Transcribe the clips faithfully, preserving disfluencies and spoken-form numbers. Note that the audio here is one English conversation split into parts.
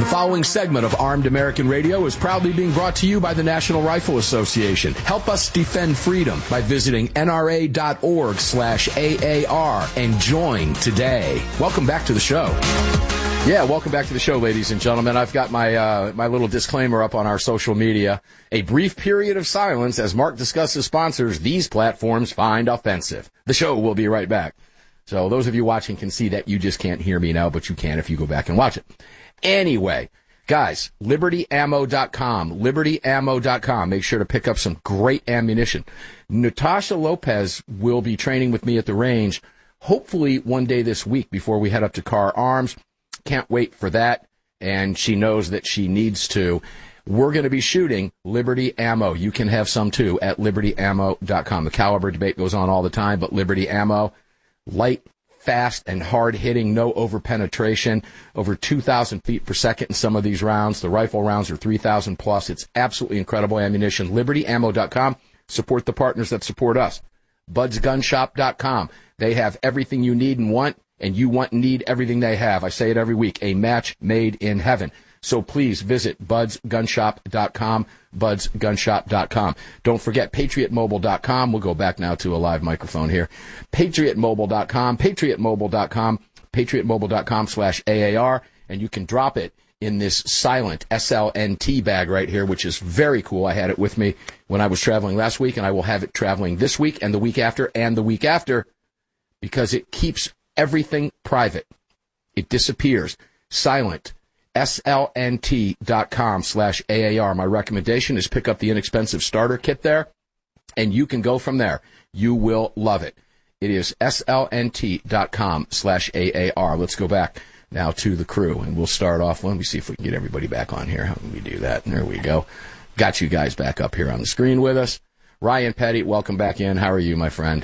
following segment of Armed American Radio is proudly being brought to you by the National Rifle Association. Help us defend freedom by visiting N R A dot org slash A A R and join today. Welcome back to the show. Yeah, welcome back to the show, ladies and gentlemen. I've got my uh, my little disclaimer up on our social media. A brief period of silence as Mark discusses sponsors these platforms find offensive. The show will be right back. So those of you watching can see that you just can't hear me now, but you can if you go back and watch it. Anyway, guys, Liberty Ammo dot com, Liberty Ammo dot com. Make sure to pick up some great ammunition. Natasha Lopez will be training with me at the range, hopefully one day this week before we head up to Carr Arms. Can't wait for that, and she knows that she needs to. We're going to be shooting Liberty Ammo. You can have some, too, at Liberty Ammo dot com. The caliber debate goes on all the time, but Liberty Ammo, light, fast, and hard-hitting, no over-penetration, over two thousand feet per second in some of these rounds. The rifle rounds are three thousand plus. It's absolutely incredible ammunition. Liberty Ammo dot com. Support the partners that support us. Buds Gun Shop dot com. They have everything you need and want, and you want and need everything they have. I say it every week, a match made in heaven. So please visit Buds Gun Shop dot com, Buds Gun Shop dot com. Don't forget Patriot Mobile dot com. We'll go back now to a live microphone here. Patriot Mobile dot com, Patriot Mobile dot com, Patriot Mobile dot com slash A A R, and you can drop it in this silent S L N T bag right here, which is very cool. I had it with me when I was traveling last week, and I will have it traveling this week and the week after and the week after because it keeps everything private. It disappears. Silent. S L N T dot com slash A A R. My recommendation is pick up the inexpensive starter kit there, and you can go from there. You will love it. It is S L N T dot com slash A A R. Let's go back now to the crew, and we'll start off. Let me see if we can get everybody back on here. How can we do that? There we go. Got you guys back up here on the screen with us. Ryan Petty, welcome back in. How are you, my friend?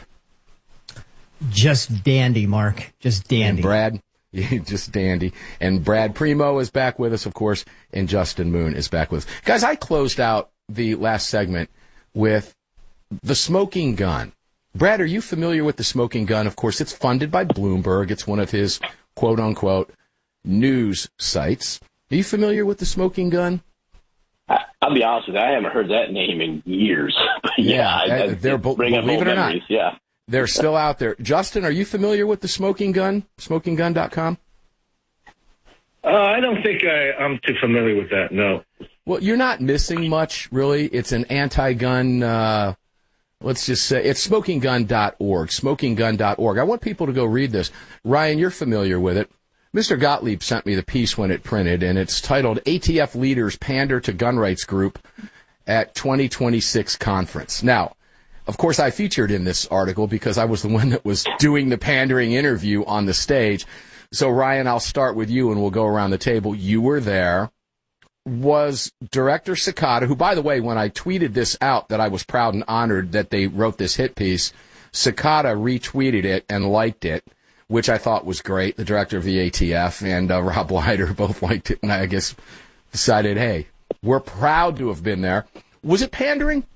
Just dandy, Mark. Just dandy. And Brad? Just dandy. And Brad Primo is back with us, of course, and Justin Moon is back with us. Guys, I closed out the last segment with the smoking gun. Brad, are you familiar with the smoking gun? Of course, it's funded by Bloomberg. It's one of his quote-unquote news sites. Are you familiar with the smoking gun? I, I'll be honest with you, I haven't heard that name in years. yeah, yeah I, I, they're bo- bring believe it or memories. not. Yeah. They're still out there. Justin, are you familiar with the smoking gun? smoking gun dot com? Uh, I don't think I, I'm too familiar with that, no. Well, you're not missing much, really. It's an anti-gun, uh, let's just say, it's smoking gun dot org, smoking gun dot org. I want people to go read this. Ryan, you're familiar with it. Mister Gottlieb sent me the piece when it printed, and it's titled A T F Leaders Pander to Gun Rights Group at twenty twenty-six Conference. Now, of course, I featured in this article because I was the one that was doing the pandering interview on the stage. So, Ryan, I'll start with you, and we'll go around the table. You were there. Was Director Sakata, who, by the way, when I tweeted this out, that I was proud and honored that they wrote this hit piece, Sakata retweeted it and liked it, which I thought was great. The director of the A T F and uh, Rob Leiter both liked it, and I guess decided, hey, we're proud to have been there. Was it pandering?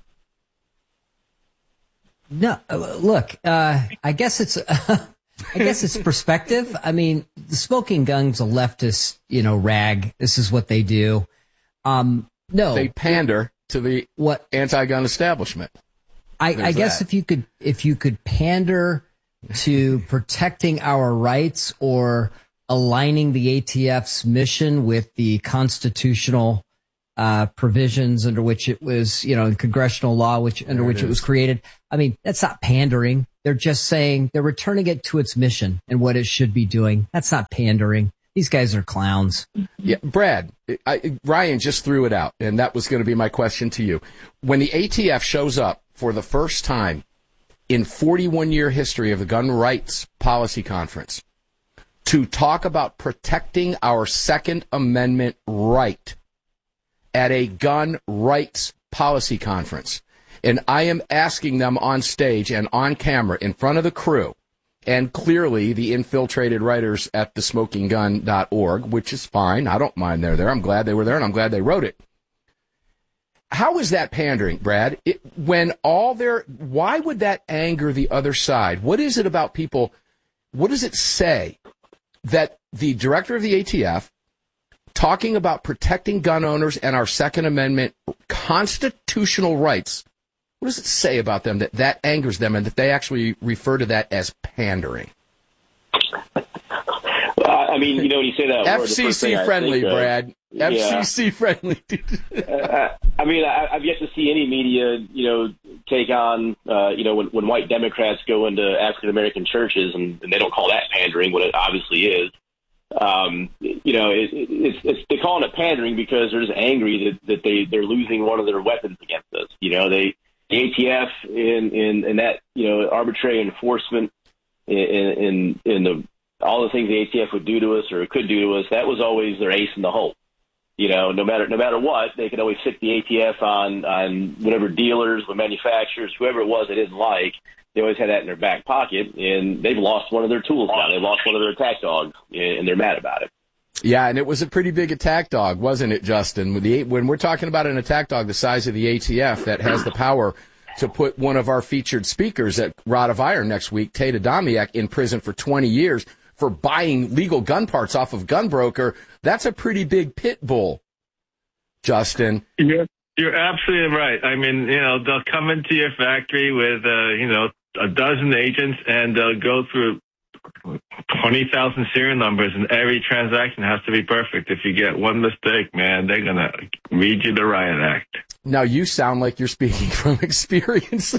No, look, uh, I guess it's, uh, I guess it's perspective. I mean, the smoking gun's a leftist, you know, rag. This is what they do. Um, no, they pander to the what anti-gun establishment. I, I guess that. if you could, if you could pander to protecting our rights or aligning the A T F's mission with the constitutional Uh, provisions under which it was, you know, congressional law, which under which it was created. I mean, that's not pandering. They're just saying they're returning it to its mission and what it should be doing. That's not pandering. These guys are clowns. Yeah, Brad, I, Ryan just threw it out, and that was going to be my question to you. When the A T F shows up for the first time in forty-one year history of the Gun Rights Policy Conference to talk about protecting our Second Amendment right at a gun rights policy conference, and I am asking them on stage and on camera in front of the crew, and clearly the infiltrated writers at the smoking gun dot org, which is fine. I don't mind they're there. I'm glad they were there, and I'm glad they wrote it. How is that pandering, Brad? It, when all their, why would that anger the other side? What is it about people? What does it say that the director of the A T F, talking about protecting gun owners and our Second Amendment constitutional rights. What does it say about them that that angers them and that they actually refer to that as pandering? I mean, you know, when you say that F word, C C friendly, Brad. Yeah. F C C friendly. uh, I mean, I, I've yet to see any media, you know, take on, uh, you know, when, when white Democrats go into African American churches, and, and they don't call that pandering, what it obviously is. Um, you know, it, it, it's, it's they're calling it pandering because they're just angry that, that they they're losing one of their weapons against us. You know, they the A T F in in, in that you know arbitrary enforcement in in, in the all the things the A T F would do to us or could do to us. That was always their ace in the hole. You know, no matter no matter what, they could always stick the A T F on on whatever dealers, or manufacturers, whoever it was they didn't like. They always had that in their back pocket, and they've lost one of their tools now. They lost one of their attack dogs, and they're mad about it. Yeah, and it was a pretty big attack dog, wasn't it, Justin? With the, when we're talking about an attack dog the size of the A T F that has the power to put one of our featured speakers at Rod of Iron next week, Tate Adamiak, in prison for twenty years for buying legal gun parts off of Gunbroker, that's a pretty big pit bull, Justin. You're, you're absolutely right. I mean, you know, they'll come into your factory with, uh, you know, a dozen agents, and they'll go through twenty thousand serial numbers, and every transaction has to be perfect. If you get one mistake, man, they're going to read you the riot act. Now, you sound like you're speaking from experience.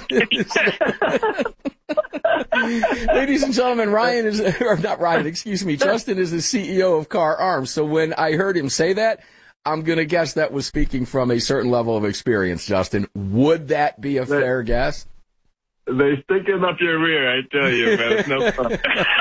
Ladies and gentlemen, Ryan is, or not Ryan, excuse me, Justin is the C E O of Car Arms. So when I heard him say that, I'm going to guess that was speaking from a certain level of experience, Justin. Would that be a fair guess? They stick it up your rear, I tell you, man. It's no fun.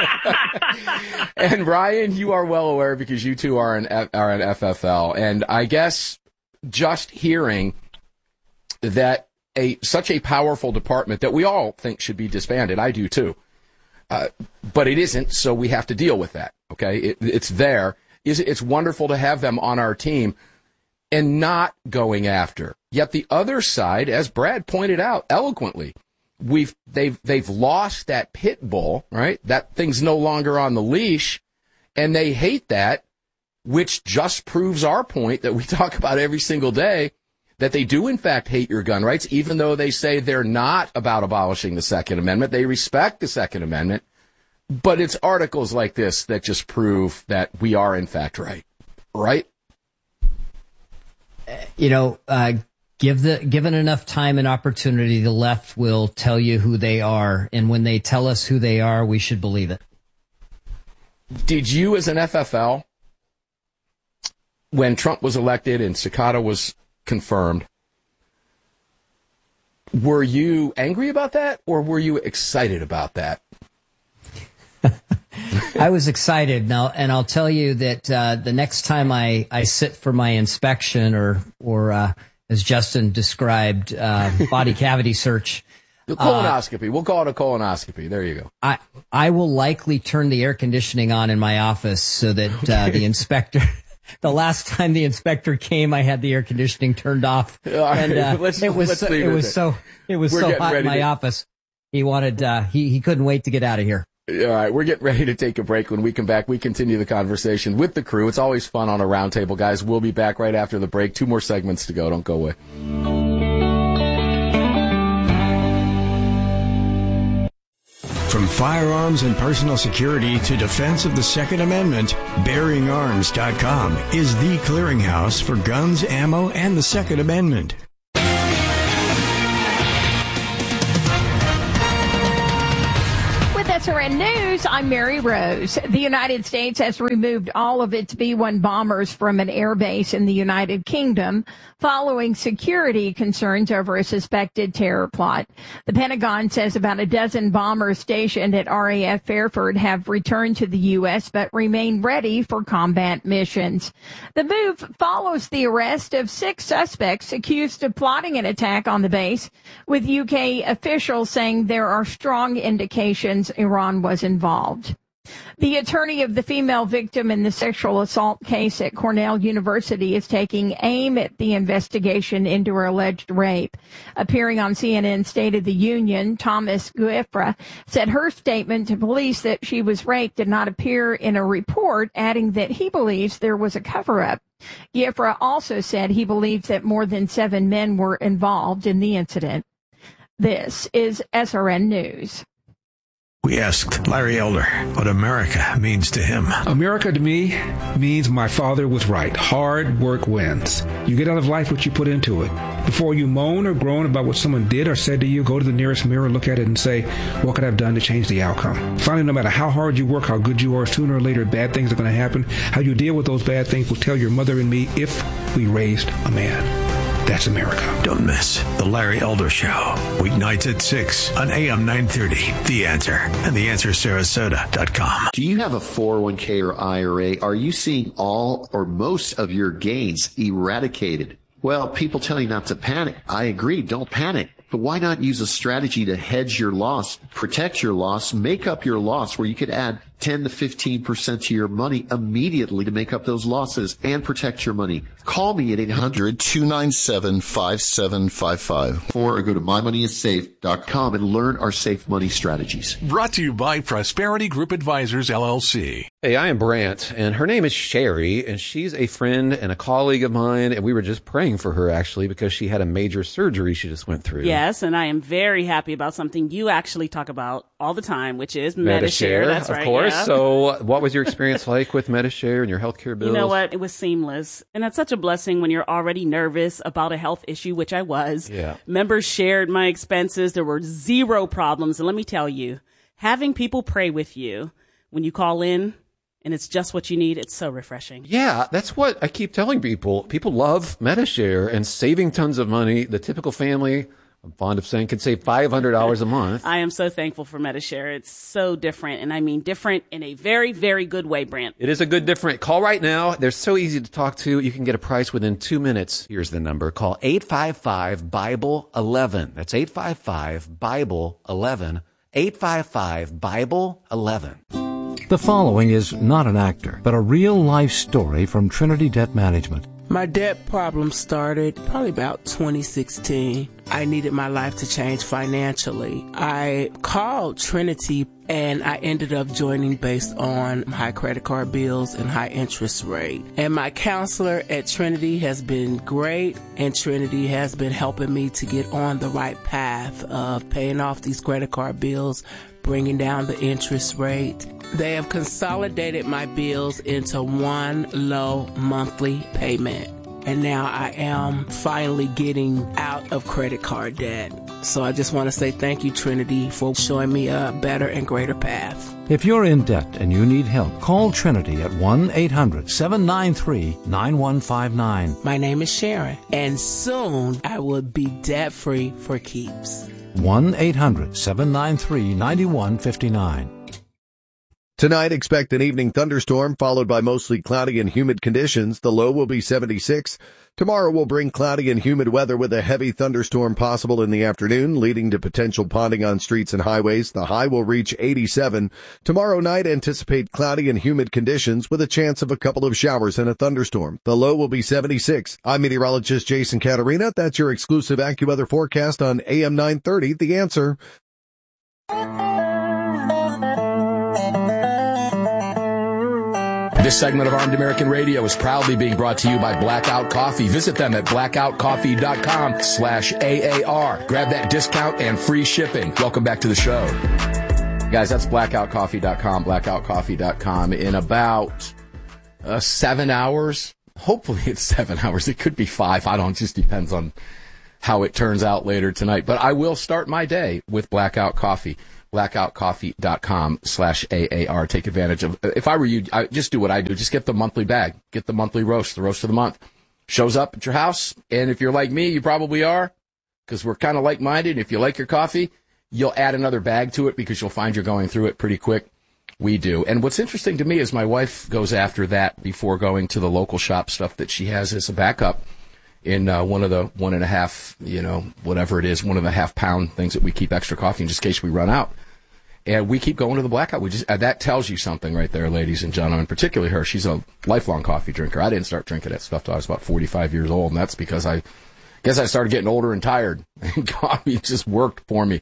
And Ryan, you are well aware because you two are an are an F F L, and I guess just hearing that a such a powerful department that we all think should be disbanded, I do too, uh, but it isn't, so we have to deal with that. Okay, it, it's there. Is it's wonderful to have them on our team and not going after. Yet the other side, as Brad pointed out eloquently, We've they've they've lost that pit bull, right? That thing's no longer on the leash, and they hate that, which just proves our point that we talk about every single day, that they do in fact hate your gun rights, even though they say they're not about abolishing the Second Amendment. They respect the Second Amendment, but it's articles like this that just prove that we are in fact right, right? You know, uh, Give the, given enough time and opportunity, the left will tell you who they are. And when they tell us who they are, we should believe it. Did you, as an F F L, when Trump was elected and Cicada was confirmed, were you angry about that or were you excited about that? I was excited now, and I'll tell you that uh, the next time I, I sit for my inspection or, or, uh, as Justin described, uh, body cavity search. The colonoscopy. Uh, we'll call it a colonoscopy. There you go. I, I will likely turn the air conditioning on in my office so that uh, the inspector, the last time the inspector came, I had the air conditioning turned off. Right, and uh, let's, it was, let's so, it was it. so, it was We're so hot in my to... office. He wanted, uh, he, he couldn't wait to get out of here. All right, we're getting ready to take a break. When we come back, we continue the conversation with the crew. It's always fun on a roundtable, guys. We'll be back right after the break. Two more segments to go. Don't go away. From firearms and personal security to defense of the Second Amendment, Bearing Arms dot com is the clearinghouse for guns, ammo, and the Second Amendment. S R N News, I'm Mary Rose. The United States has removed all of its B one bombers from an air base in the United Kingdom following security concerns over a suspected terror plot. The Pentagon says about a dozen bombers stationed at R A F Fairford have returned to the U S but remain ready for combat missions. The move follows the arrest of six suspects accused of plotting an attack on the base, with U K officials saying there are strong indications Iran was involved. The attorney of the female victim in the sexual assault case at Cornell University is taking aim at the investigation into her alleged rape. Appearing on C N N's State of the Union, Thomas Guefra said her statement to police that she was raped did not appear in a report, adding that he believes there was a cover-up. Guefra also said he believes that more than seven men were involved in the incident. This is S R N News. We asked Larry Elder what America means to him. America to me means my father was right. Hard work wins. You get out of life what you put into it. Before you moan or groan about what someone did or said to you, go to the nearest mirror, look at it and say, what could I have done to change the outcome? Finally, no matter how hard you work, how good you are, sooner or later bad things are going to happen. How you deal with those bad things will tell your mother and me if we raised a man. That's America. Don't miss The Larry Elder Show. Weeknights at six on A M nine thirty. The Answer and the answer sarasota dot com. Do you have a four oh one k or I R A? Are you seeing all or most of your gains eradicated? Well, people tell you not to panic. I agree. Don't panic. But why not use a strategy to hedge your loss, protect your loss, make up your loss where you could add ten to fifteen percent to your money immediately to make up those losses and protect your money? Call me at eight hundred, two nine seven, five seven five five or go to my money is safe dot com and learn our safe money strategies. Brought to you by Prosperity Group Advisors, L L C. Hey, I am Brant, and her name is Sherry, and she's a friend and a colleague of mine, and we were just praying for her, actually, because she had a major surgery she just went through. Yes, and I am very happy about something you actually talk about all the time, which is Medi-Share. Medi-Share, That's of right, course. yeah. So what was your experience like with Medi-Share and your healthcare bills? You know what? It was seamless. And that's such a blessing when you're already nervous about a health issue, which I was. Yeah. Members shared my expenses. There were zero problems. And let me tell you, having people pray with you when you call in and it's just what you need, it's so refreshing. Yeah, that's what I keep telling people. People love Medi-Share and saving tons of money. The typical family, I'm fond of saying, can save five hundred dollars a month. I am so thankful for Medi-Share. It's so different, and I mean different in a very, very good way, Brant. It is a good different. Call right now. They're so easy to talk to. You can get a price within two minutes. Here's the number. Call eight five five, Bible eleven. That's eight five five, Bible eleven. eight five five, Bible eleven. The following is not an actor, but a real-life story from Trinity Debt Management. My debt problem started probably about twenty sixteen. I needed my life to change financially. I called Trinity and I ended up joining based on high credit card bills and high interest rate. And my counselor at Trinity has been great, and Trinity has been helping me to get on the right path of paying off these credit card bills, bringing down the interest rate. They have consolidated my bills into one low monthly payment. And now I am finally getting out of credit card debt. So I just want to say thank you, Trinity, for showing me a better and greater path. If you're in debt and you need help, call Trinity at one eight hundred, seven nine three, nine one five nine. My name is Sharon, and soon I will be debt-free for keeps. one eight hundred, seven nine three, nine one five nine. Tonight, expect an evening thunderstorm followed by mostly cloudy and humid conditions. The low will be seventy-six. Tomorrow will bring cloudy and humid weather with a heavy thunderstorm possible in the afternoon, leading to potential ponding on streets and highways. The high will reach eighty-seven. Tomorrow night, anticipate cloudy and humid conditions with a chance of a couple of showers and a thunderstorm. The low will be seventy-six. I'm meteorologist Jason Caterina. That's your exclusive AccuWeather forecast on A M nine thirty. The Answer. This segment of Armed American Radio is proudly being brought to you by Blackout Coffee. Visit them at blackout coffee dot com slash A A R. Grab that discount and free shipping. Welcome back to the show. Guys, that's blackout coffee dot com, blackout coffee dot com. In about uh, seven hours, hopefully it's seven hours. It could be five. I don't know. It just depends on how it turns out later tonight. But I will start my day with Blackout Coffee. blackout coffee dot com slash A A R. Take advantage of, if I were you, I just do what I do. Just get the monthly bag. Get the monthly roast, the roast of the month. Shows up at your house. And if you're like me, you probably are, because we're kind of like-minded. If you like your coffee, you'll add another bag to it because you'll find you're going through it pretty quick. We do. And what's interesting to me is my wife goes after that before going to the local shop stuff that she has as a backup in uh, one of the one and a half, you know, whatever it is, one and a half pound things that we keep extra coffee in just in case we run out. And we keep going to the blackout. We just uh, that tells you something right there, ladies and gentlemen, particularly her. She's a lifelong coffee drinker. I didn't start drinking that stuff till I was about forty-five years old, and that's because I guess I started getting older and tired, and coffee just worked for me.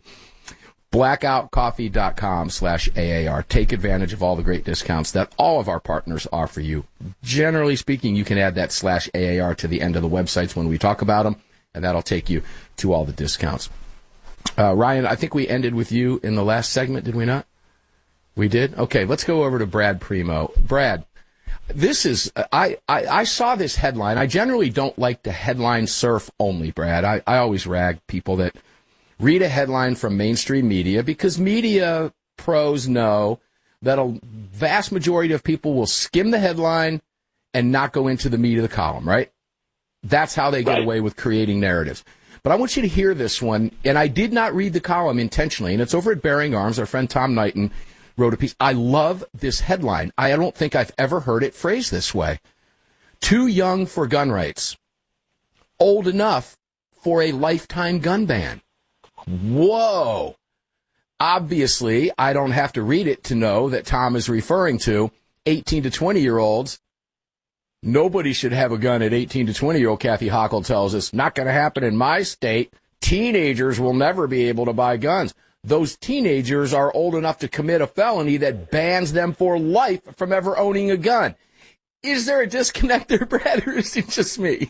blackoutcoffee.com slash AAR. Take advantage of all the great discounts that all of our partners offer you. Generally speaking, you can add that slash A A R to the end of the websites when we talk about them, and that'll take you to all the discounts. Uh, Ryan, I think we ended with you in the last segment, did we not? We did? Okay, let's go over to Brad Primo. Brad, this is, I, I, I saw this headline. I generally don't like to headline surf only, Brad. I, I always rag people that read a headline from mainstream media because media pros know that a vast majority of people will skim the headline and not go into the meat of the column, right? That's how they get right. away with creating narratives. But I want you to hear this one, and I did not read the column intentionally, and it's over at Bearing Arms. Our friend Tom Knighton wrote a piece. I love this headline. I don't think I've ever heard it phrased this way. Too young for gun rights. Old enough for a lifetime gun ban. Whoa. Obviously, I don't have to read it to know that Tom is referring to eighteen to twenty-year-olds. Nobody should have a gun at eighteen to twenty-year-old, Kathy Hochul tells us. Not going to happen in my state. Teenagers will never be able to buy guns. Those teenagers are old enough to commit a felony that bans them for life from ever owning a gun. Is there a disconnect there, Brad, or is it just me?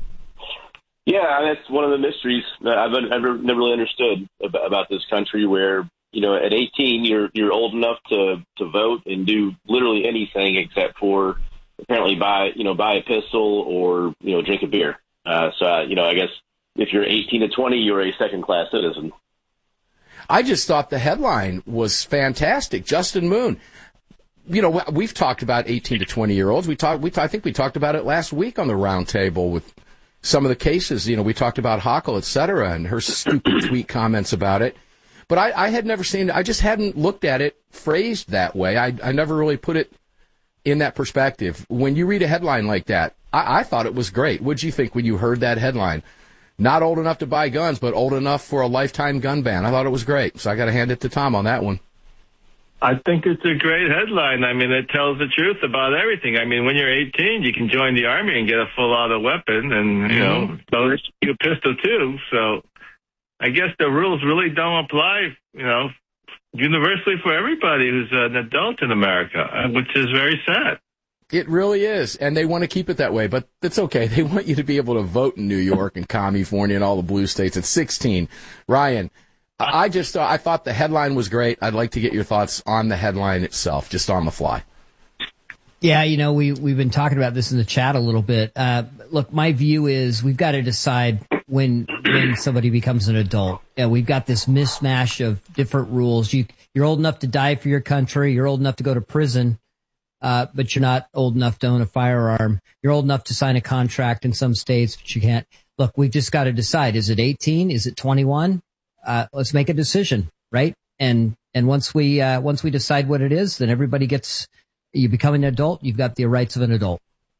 Yeah, that's one of the mysteries that I've, I've never really understood about, about this country where, you know, at eighteen, you're you're old enough to, to vote and do literally anything except for apparently buy, you know, buy a pistol or, you know, drink a beer. Uh, so, uh, you know, I guess if you're eighteen to twenty, you're a second-class citizen. I just thought the headline was fantastic. Justin Moon. You know, we've talked about eighteen to twenty-year-olds. We talked, we, I think we talked about it last week on the round table with some of the cases. You know, we talked about Hochul, et cetera, and her stupid tweet comments about it. But I, I had never seen it. I just hadn't looked at it phrased that way. I, I never really put it in that perspective. When you read a headline like that, I, I thought it was great. What'd you think when you heard that headline? Not old enough to buy guns, but old enough for a lifetime gun ban. I thought it was great. So I got to hand it to Tom on that one. I think it's a great headline. I mean, it tells the truth about everything. I mean, when you're eighteen, you can join the Army and get a full-auto weapon, and, you know, bonus you a pistol, too. So I guess the rules really don't apply, you know, universally for everybody who's an adult in America, which is very sad. It really is, and they want to keep it that way, but it's okay. They want you to be able to vote in New York and California and all the blue states at sixteen. Ryan, I just I thought the headline was great. I'd like to get your thoughts on the headline itself, just on the fly. Yeah, you know, we, we've been talking about this in the chat a little bit. Uh, look, my view is we've got to decide when when somebody becomes an adult. Yeah, we've got this mismatch of different rules. You, you're old enough to die for your country. You're old enough to go to prison. Uh, but you're not old enough to own a firearm. You're old enough to sign a contract in some states, but you can't. Look, we've just got to decide. Is it eighteen? Is it twenty-one? Uh, let's make a decision, right? And, and once we, uh, once we decide what it is, then everybody gets, you become an adult. You've got the rights of an adult.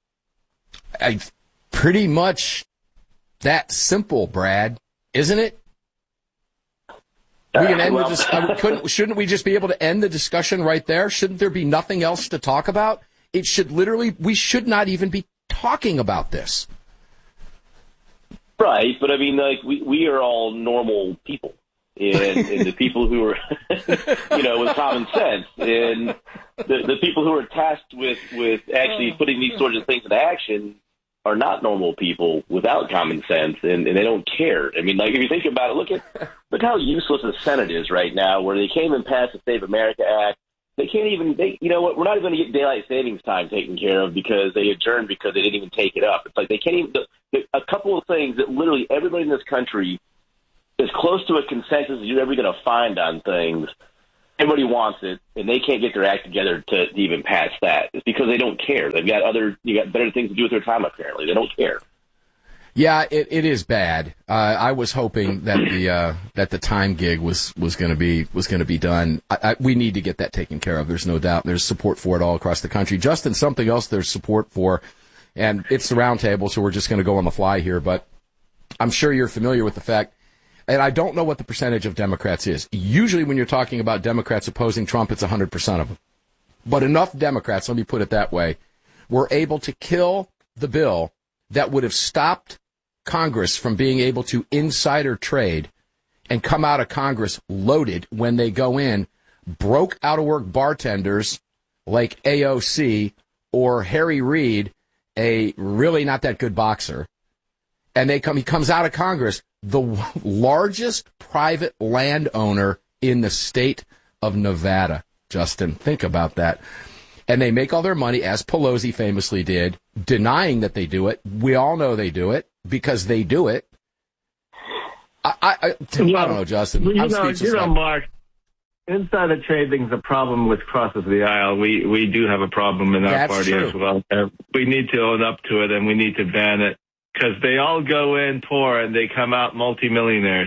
I, pretty much that simple, Brad, isn't it? We can end well, the dis- couldn't, shouldn't we just be able to end the discussion right there? Shouldn't there be nothing else to talk about? It should literally, we should not even be talking about this. Right, but I mean, like, we, we are all normal people, and, and the people who are, you know, with common sense, and the, the people who are tasked with, with actually putting these sorts of things into action are not normal people without common sense, and, and they don't care. I mean, like, if you think about it, look at look how useless the Senate is right now, where they came and passed the Save America Act. They can't even, they, you know what, we're not even going to get daylight savings time taken care of because they adjourned because they didn't even take it up. It's like they can't even, the, the, a couple of things that literally everybody in this country is close to a consensus that you're ever going to find on things. Everybody wants it, and they can't get their act together to even pass that. It's because they don't care. They've got other, you got better things to do with their time, apparently. They don't care. Yeah, it, it is bad. Uh, I was hoping that the uh, that the time gig was, was going to be was going to be done. I, I, we need to get that taken care of. There's no doubt. There's support for it all across the country. Justin, something else there's support for, and it's the roundtable, so we're just going to go on the fly here. But I'm sure you're familiar with the fact and I don't know what the percentage of Democrats is. Usually when you're talking about Democrats opposing Trump, it's one hundred percent of them. But enough Democrats, let me put it that way, were able to kill the bill that would have stopped Congress from being able to insider trade and come out of Congress loaded when they go in, broke out-of-work bartenders like A O C or Harry Reid, a really not that good boxer, and they come. He comes out of Congress, the largest private landowner in the state of Nevada. Justin, think about that. And they make all their money, as Pelosi famously did, denying that they do it. We all know they do it because they do it. I, I, I, I don't know, Justin. You I'm know, speechless. you know, Mark, insider trading is a problem which crosses the aisle. We we do have a problem in our That's party true. as well. Uh, we need to own up to it, and we need to ban it because they all go in poor and they come out multimillionaires.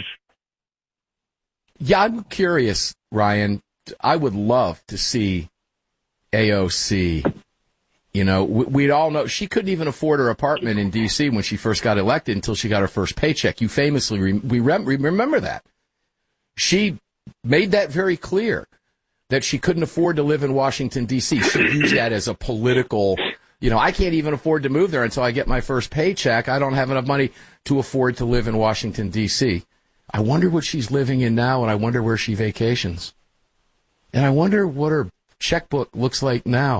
Yeah, I'm curious, Ryan. I would love to see A O C. You know, we'd all know she couldn't even afford her apartment in D C when she first got elected until she got her first paycheck. You famously re- we rem- remember that. She made that very clear that she couldn't afford to live in Washington, D C. She used that as a political, you know, I can't even afford to move there until I get my first paycheck. I don't have enough money to afford to live in Washington, D C. I wonder what she's living in now, and I wonder where she vacations. And I wonder what her checkbook looks like now.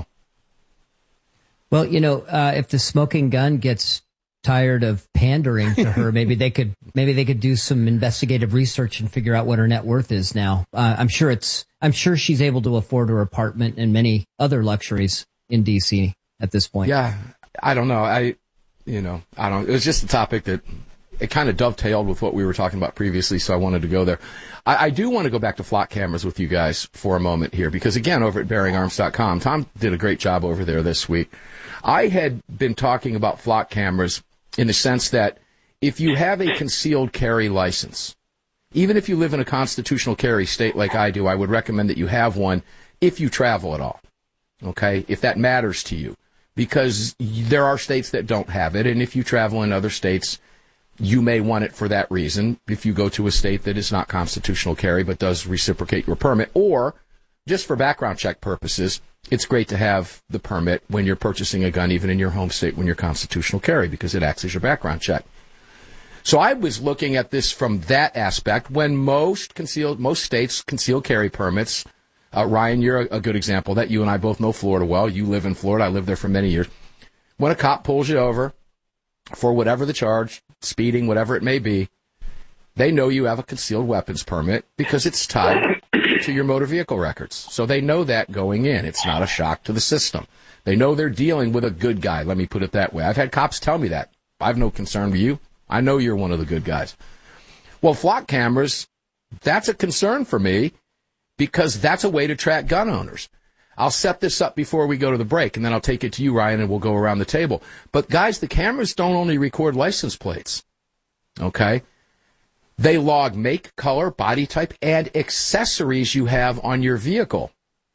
Well, you know, uh, if the smoking gun gets tired of pandering to her, maybe they could maybe they could do some investigative research and figure out what her net worth is now. Uh, I'm sure it's I'm sure she's able to afford her apartment and many other luxuries in D C at this point. Yeah, I don't know. I, you know, I don't. It was just a topic that it kind of dovetailed with what we were talking about previously, so I wanted to go there. I, I do want to go back to flock cameras with you guys for a moment here, because again, over at bearing arms dot com, Tom did a great job over there this week. I had been talking about flock cameras in the sense that if you have a concealed carry license, even if you live in a constitutional carry state like I do, I would recommend that you have one if you travel at all, okay, if that matters to you, because there are states that don't have it, and if you travel in other states, you may want it for that reason if you go to a state that is not constitutional carry but does reciprocate your permit, or just for background check purposes, it's great to have the permit when you're purchasing a gun, even in your home state when you're constitutional carry, because it acts as your background check. So I was looking at this from that aspect when most concealed, most states concealed carry permits. Uh, Ryan, you're a, a good example of that. You and I both know Florida well. You live in Florida. I lived there for many years. When a cop pulls you over for whatever the charge, speeding, whatever it may be, they know you have a concealed weapons permit because it's tied to your motor vehicle records. So they know that going in. It's not a shock to the system. They know they're dealing with a good guy. Let me put it that way. I've had cops tell me that. I have no concern with you. I know you're one of the good guys. Well, flock cameras, that's a concern for me because that's a way to track gun owners. I'll set this up before we go to the break, and then I'll take it to you, Ryan, and we'll go around the table. But, guys, the cameras don't only record license plates, okay? They log make, color, body type, and accessories you have on your vehicle.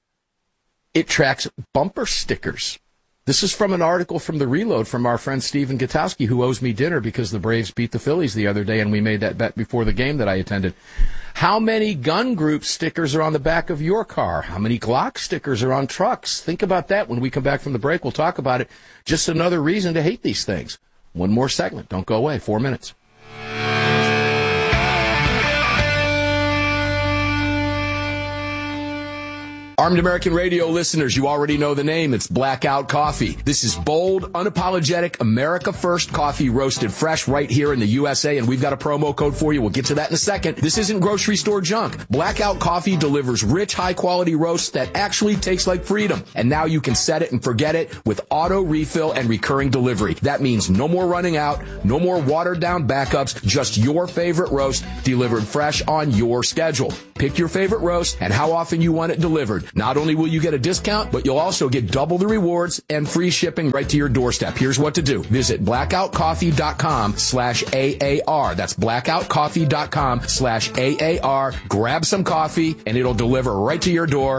It tracks bumper stickers. This is from an article from The Reload from our friend Stephen Gutowski, who owes me dinner because the Braves beat the Phillies the other day, and we made that bet before the game that I attended. How many gun group stickers are on the back of your car? How many Glock stickers are on trucks? Think about that when we come back from the break. We'll talk about it. Just another reason to hate these things. One more segment. Don't go away. Four minutes. Armed American Radio listeners, you already know the name. It's Blackout Coffee. This is bold, unapologetic, America First coffee roasted fresh right here in the U S A, and we've got a promo code for you. We'll get to that in a second. This isn't grocery store junk. Blackout Coffee delivers rich, high-quality roasts that actually taste like freedom. And now you can set it and forget it with auto refill and recurring delivery. That means no more running out, no more watered-down backups, just your favorite roast delivered fresh on your schedule. Pick your favorite roast and how often you want it delivered. Not only will you get a discount, but you'll also get double the rewards and free shipping right to your doorstep. Here's what to do. Visit blackoutcoffee.com slash AAR. That's blackoutcoffee.com slash AAR. Grab some coffee, and it'll deliver right to your door.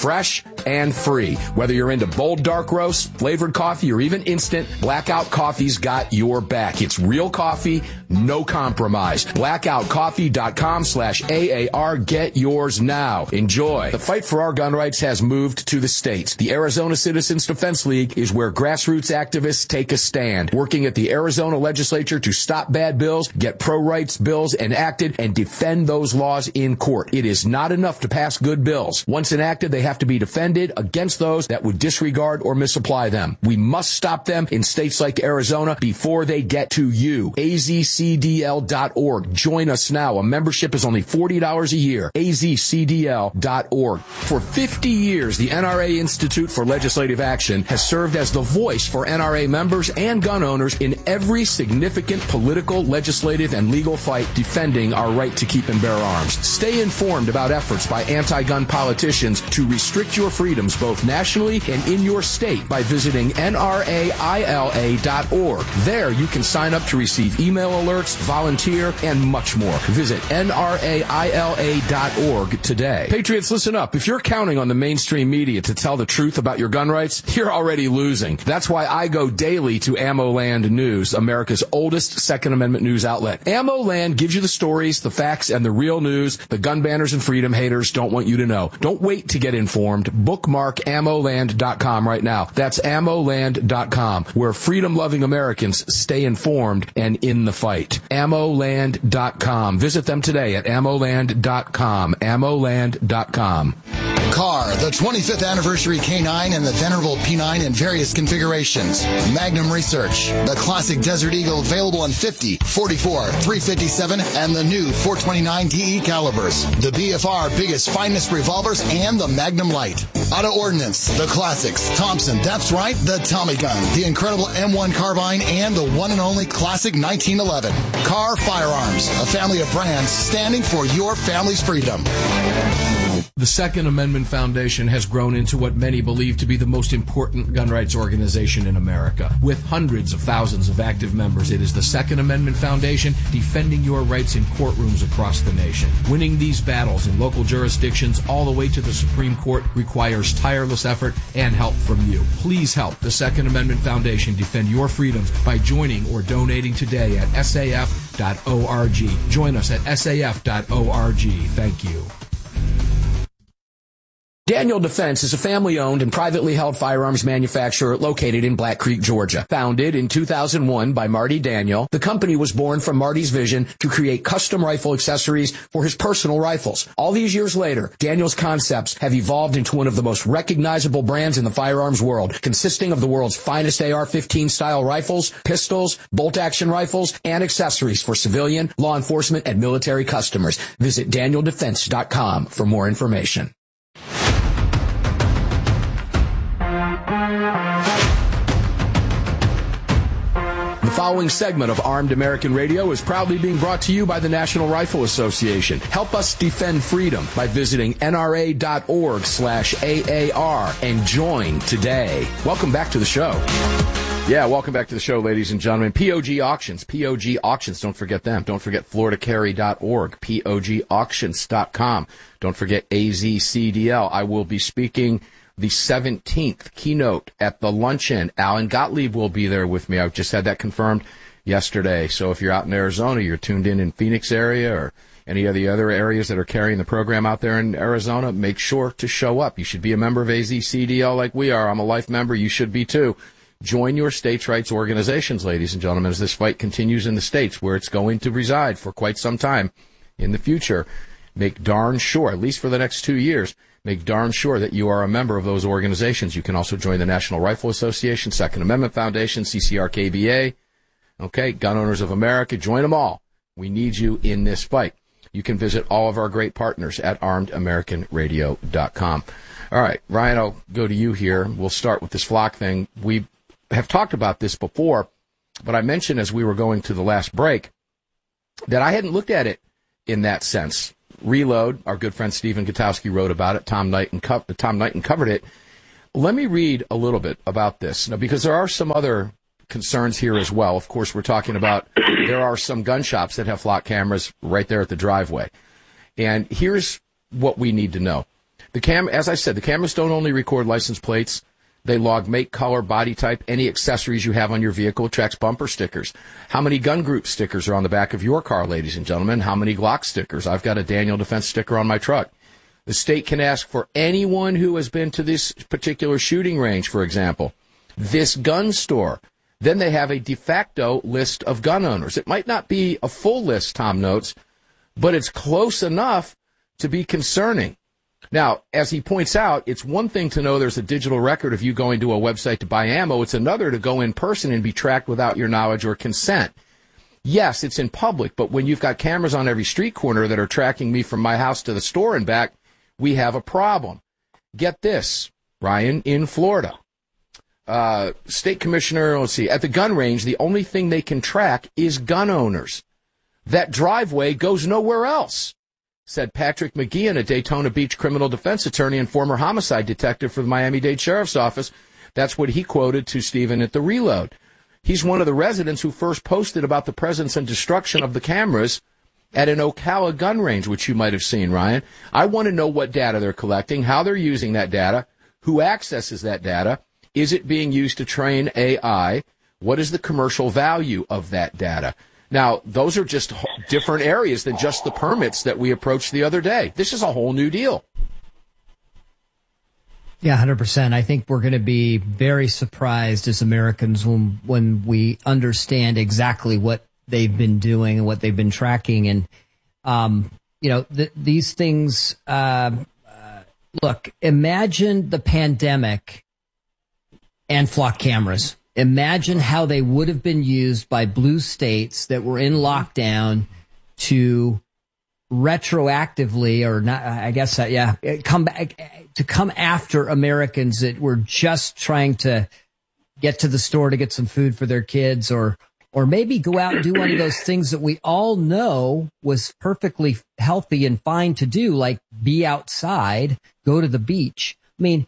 fresh and free. Whether you're into bold dark roast, flavored coffee, or even instant, Blackout Coffee's got your back. It's real coffee, no compromise. blackoutcoffee.com slash AAR. Get yours now. Enjoy. The fight for our gun rights has moved to the states. The Arizona Citizens Defense League is where grassroots activists take a stand, working at the Arizona legislature to stop bad bills, get pro-rights bills enacted, and defend those laws in court. It is not enough to pass good bills. Once enacted, they have to be defended against those that would disregard or misapply them. We must stop them in states like Arizona before they get to you. A Z C D L dot org. Join us now. A membership is only forty dollars a year. A Z C D L dot org. For fifty years, the N R A Institute for Legislative Action has served as the voice for N R A members and gun owners in every significant political, legislative, and legal fight defending our right to keep and bear arms. Stay informed about efforts by anti-gun politicians to restrict your freedoms both nationally and in your state by visiting N R A I L A dot org. There you can sign up to receive email alerts, volunteer, and much more. Visit N R A I L A dot org today. Patriots, listen up. If you're counting on the mainstream media to tell the truth about your gun rights, you're already losing. That's why I go daily to AmmoLand News, America's oldest Second Amendment news outlet. AmmoLand gives you the stories, the facts, and the real news the gun banners and freedom haters don't want you to know. Don't wait to get informed. Bookmark ammo land dot com right now. That's ammo land dot com, where freedom-loving Americans stay informed and in the fight. ammo land dot com. Visit them today at ammo land dot com. ammo land dot com. Car, the twenty-fifth anniversary K nine and the venerable P nine in various configurations. Magnum Research, the classic Desert Eagle available in fifty, forty-four, three fifty-seven, and the new four twenty-nine D E calibers. The B F R biggest, finest revolvers, and the Magnum Light. Auto Ordnance, the classics. Thompson, that's right, the Tommy gun, the incredible M one carbine, and the one and only classic nineteen eleven. Car Firearms, a family of brands standing for your family's freedom. The Second Amendment Foundation has grown into what many believe to be the most important gun rights organization in America. With hundreds of thousands of active members, it is the Second Amendment Foundation defending your rights in courtrooms across the nation. Winning these battles in local jurisdictions all the way to the Supreme Court requires tireless effort and help from you. Please help the Second Amendment Foundation defend your freedoms by joining or donating today at S A F dot org. Join us at S A F dot org. Thank you. Daniel Defense is a family-owned and privately held firearms manufacturer located in Black Creek, Georgia. Founded in two thousand one by Marty Daniel, the company was born from Marty's vision to create custom rifle accessories for his personal rifles. All these years later, Daniel's concepts have evolved into one of the most recognizable brands in the firearms world, consisting of the world's finest A R fifteen style rifles, pistols, bolt-action rifles, and accessories for civilian, law enforcement, and military customers. Visit daniel defense dot com for more information. The following segment of Armed American Radio is proudly being brought to you by the National Rifle Association. Help us defend freedom by visiting N R A dot org slash A A R and join today. Welcome back to the show. Yeah, welcome back to the show, ladies and gentlemen. P O G Auctions, P O G Auctions, don't forget them. Don't forget florida carry dot org, P O G auctions dot com. Don't forget A Z C D L. I will be speaking the seventeenth keynote at the luncheon. Alan Gottlieb will be there with me. I just had that confirmed yesterday. So if you're out in Arizona, you're tuned in in Phoenix area or any of the other areas that are carrying the program out there in Arizona, make sure to show up. You should be a member of A Z C D L like we are. I'm a life member. You should be too. Join your states' rights organizations, ladies and gentlemen, as this fight continues in the states where it's going to reside for quite some time in the future. Make darn sure, at least for the next two years, make darn sure that you are a member of those organizations. You can also join the National Rifle Association, Second Amendment Foundation, C C R K B A, okay, Gun Owners of America. Join them all. We need you in this fight. You can visit all of our great partners at armed american radio dot com. All right, Ryan, I'll go to you here. We'll start with this flock thing. We have talked about this before, but I mentioned as we were going to the last break that I hadn't looked at it in that sense. Reload, our good friend Stephen Gutowski wrote about it. Tom Knighton, co- Tom Knighton covered it. Let me read a little bit about this, now, because there are some other concerns here as well. Of course, we're talking about there are some gun shops that have flock cameras right there at the driveway. And here's what we need to know. The cam, as I said, the cameras don't only record license plates. They log make, color, body type, any accessories you have on your vehicle. It tracks bumper stickers. How many gun group stickers are on the back of your car, ladies and gentlemen? How many Glock stickers? I've got a Daniel Defense sticker on my truck. The state can ask for anyone who has been to this particular shooting range, for example, this gun store. Then they have a de facto list of gun owners. It might not be a full list, Tom notes, but it's close enough to be concerning. Now, as he points out, it's one thing to know there's a digital record of you going to a website to buy ammo. It's another to go in person and be tracked without your knowledge or consent. Yes, it's in public, but when you've got cameras on every street corner that are tracking me from my house to the store and back, we have a problem. Get this, Ryan, in Florida. Uh, state commissioner, let's see, at the gun range, the only thing they can track is gun owners. That driveway goes nowhere else, said Patrick McGeehan, a Daytona Beach criminal defense attorney and former homicide detective for the Miami-Dade Sheriff's Office. That's what he quoted to Stephen at the Reload. He's one of the residents who first posted about the presence and destruction of the cameras at an Ocala gun range, which you might have seen, Ryan. I want to know what data they're collecting, how they're using that data, who accesses that data. Is it being used to train A I? What is the commercial value of that data? Now, those are just different areas than just the permits that we approached the other day. This is a whole new deal. Yeah, one hundred percent. I think we're going to be very surprised as Americans when, when we understand exactly what they've been doing and what they've been tracking. And, um, you know, th- these things, uh, uh, look, imagine the pandemic and flock cameras. Imagine how they would have been used by blue states that were in lockdown to retroactively, or not, I guess, uh, yeah, come back to come after Americans that were just trying to get to the store to get some food for their kids, or, or maybe go out and do one of those things that we all know was perfectly healthy and fine to do, like be outside, go to the beach. I mean,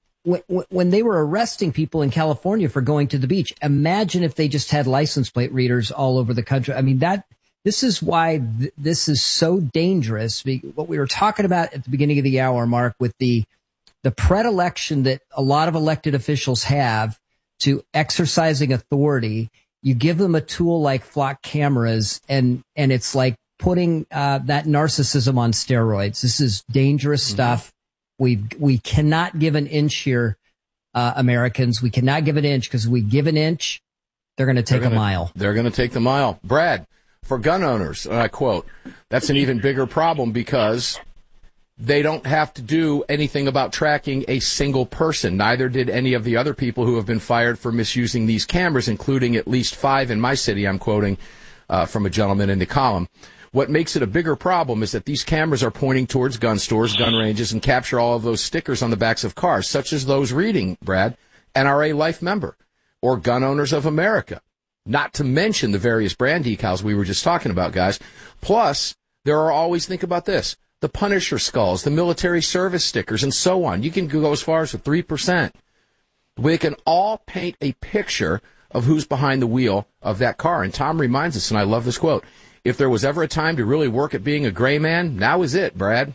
when they were arresting people in California for going to the beach, imagine if they just had license plate readers all over the country. I mean, that this is why th- this is so dangerous. What we were talking about at the beginning of the hour, Mark, with the the predilection that a lot of elected officials have to exercising authority. You give them a tool like flock cameras, and and it's like putting uh, that narcissism on steroids. This is dangerous mm-hmm. stuff. We we cannot give an inch here, uh, Americans. We cannot give an inch, because we give an inch, they're going to take gonna, a mile. They're going to take the mile. Brad, for gun owners, and I quote, that's an even bigger problem because they don't have to do anything about tracking a single person. Neither did any of the other people who have been fired for misusing these cameras, including at least five in my city. I'm quoting uh, from a gentleman in the column. What makes it a bigger problem is that these cameras are pointing towards gun stores, gun ranges, and capture all of those stickers on the backs of cars, such as those reading, Brad, N R A Life Member or Gun Owners of America, not to mention the various brand decals we were just talking about, guys. Plus, there are always, think about this, the Punisher skulls, the military service stickers, and so on. You can go as far as to three percent. We can all paint a picture of who's behind the wheel of that car. And Tom reminds us, and I love this quote, if there was ever a time to really work at being a gray man, now is it, Brad.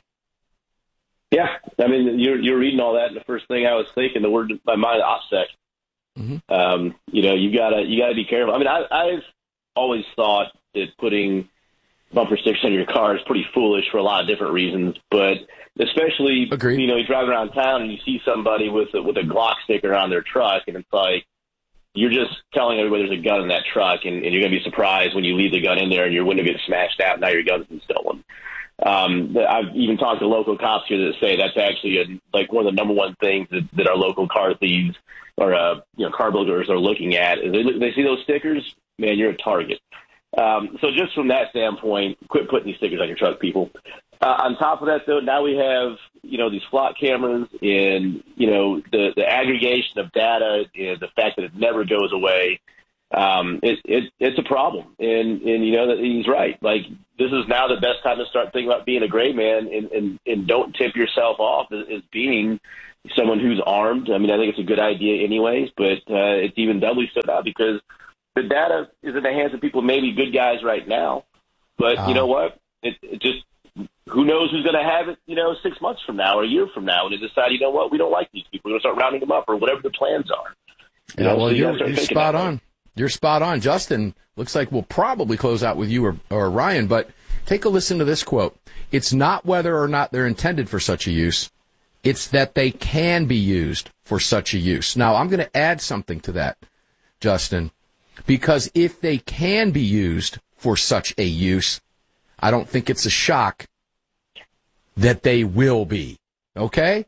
Yeah, I mean, you're you're reading all that, and the first thing I was thinking, the word in my mind, OPSEC. Mm-hmm. Um, you know, you gotta you gotta be careful. I mean, I, I've always thought that putting bumper stickers on your car is pretty foolish for a lot of different reasons, but especially, Agreed. you know, you drive around town and you see somebody with a, with a Glock sticker on their truck, and it's like, you're just telling everybody there's a gun in that truck, and, and you're going to be surprised when you leave the gun in there and your window gets smashed out and now your gun's been stolen. Um, I've even talked to local cops here that say that's actually a, like one of the number one things that, that our local car thieves or uh, you know car burglars are looking at. Is they, they see those stickers, man, you're a target. Um, so just from that standpoint, quit putting these stickers on your truck, people. Uh, on top of that, though, now we have, you know, these flock cameras and, you know, the, the aggregation of data and the fact that it never goes away. Um, it, it, it's a problem. And, and, you know, that he's right. Like, this is now the best time to start thinking about being a gray man, and, and, and don't tip yourself off as, as being someone who's armed. I mean, I think it's a good idea anyways, but uh, it's even doubly so now because the data is in the hands of people, maybe good guys right now. But um, you know what? It, it just who knows who's going to have it, you know, six months from now or a year from now, and they decide, you know what, we don't like these people. We're going to start rounding them up or whatever the plans are. You yeah, know, well, so you you're, you're spot on. You're spot on. Justin, looks like we'll probably close out with you or, or Ryan, but take a listen to this quote. It's not whether or not they're intended for such a use. It's that they can be used for such a use. Now, I'm going to add something to that, Justin, because if they can be used for such a use, I don't think it's a shock that they will be. Okay?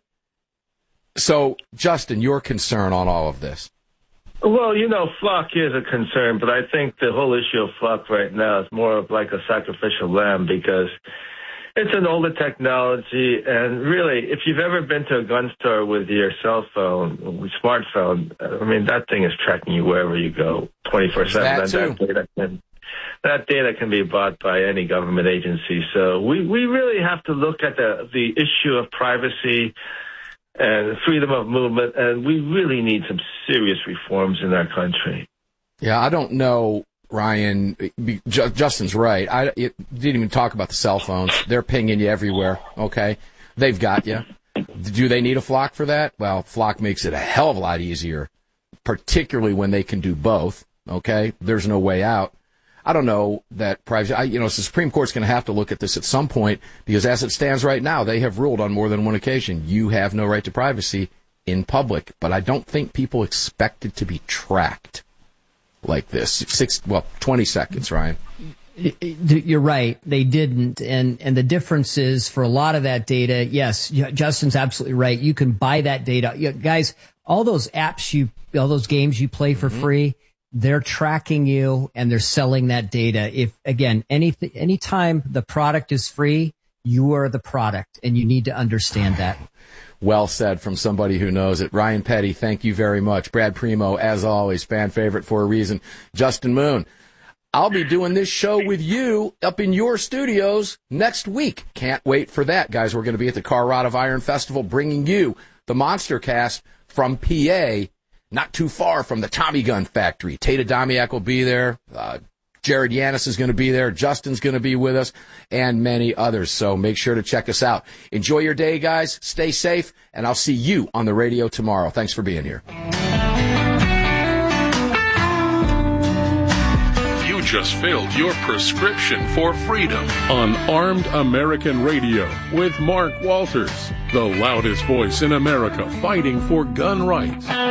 So, Justin, your concern on all of this? Well, you know, flock is a concern, but I think the whole issue of flock right now is more of like a sacrificial lamb because it's an older technology, and really, if you've ever been to a gun store with your cell phone, smartphone, I mean, that thing is tracking you wherever you go, twenty-four seven. That too. That data can, that data can be bought by any government agency. So we, we really have to look at the, the issue of privacy and freedom of movement, and we really need some serious reforms in our country. Yeah, I don't know, Ryan. Justin's right. I it, didn't even talk about the cell phones. They're pinging you everywhere, okay? They've got you. Do they need a flock for that? Well, flock makes it a hell of a lot easier, particularly when they can do both, okay? There's no way out. I don't know that privacy, I, you know, the Supreme Court's going to have to look at this at some point because as it stands right now, they have ruled on more than one occasion, you have no right to privacy in public. But I don't think people expect it to be tracked like this. Six, well, twenty seconds, Ryan. You're right. They didn't. And, and the difference is for a lot of that data, yes, Justin's absolutely right. You can buy that data. You, guys, all those apps you, all those games you play for mm-hmm. free, they're tracking you and they're selling that data. If again, anything, anytime the product is free, you are the product and you need to understand that. Well said from somebody who knows it. Ryan Petty, thank you very much. Brad Primo, as always, fan favorite for a reason. Justin Moon, I'll be doing this show with you up in your studios next week. Can't wait for that, guys. We're going to be at the Colorado Iron Festival bringing you the Monster Cast from P A, not too far from the Tommy Gun Factory. Tata Damiak will be there. Uh, Jared Yanis is going to be there. Justin's going to be with us and many others. So make sure to check us out. Enjoy your day, guys. Stay safe, and I'll see you on the radio tomorrow. Thanks for being here. You just filled your prescription for freedom on Armed American Radio with Mark Walters, the loudest voice in America fighting for gun rights.